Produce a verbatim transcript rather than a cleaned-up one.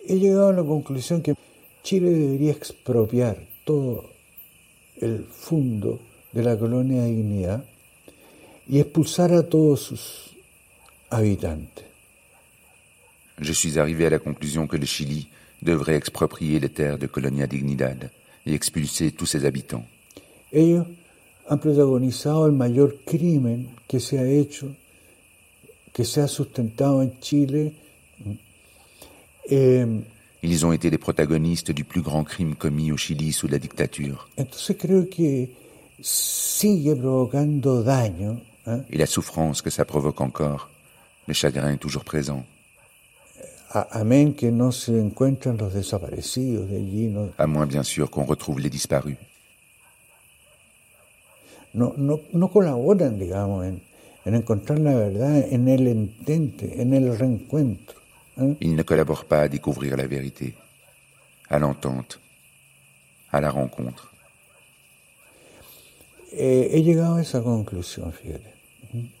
he llegado a la conclusión que Chile debería expropiar todo el fondo de la colonia Dignidad y expulsar a todos sus habitantes. Je suis arrivé à la conclusion que le Chili devrait exproprier les terres de Colonia Dignidad et expulser tous ses habitants. Ellos han protagonizado el mayor crimen que se ha hecho, que se ha sustentado en Chile. Eh, Ils ont été les protagonistes du plus grand crime commis au Chili sous la dictature. entonces creo que sigue provocando daño. ¿eh? Et la souffrance que ça provoque encore, le chagrin est toujours présent. A, amén que no se encuentran los desaparecidos de allí. No, À moins bien sûr qu'on retrouve les disparus. no, no, no colaboran, digamos, en, en encontrar la verdad, en el entente, en el reencuentro. ¿eh? Ils ne collaborent pas à découvrir la vérité, à l'entente, à la rencontre. Eh, he llegado a esa conclusión, fíjate.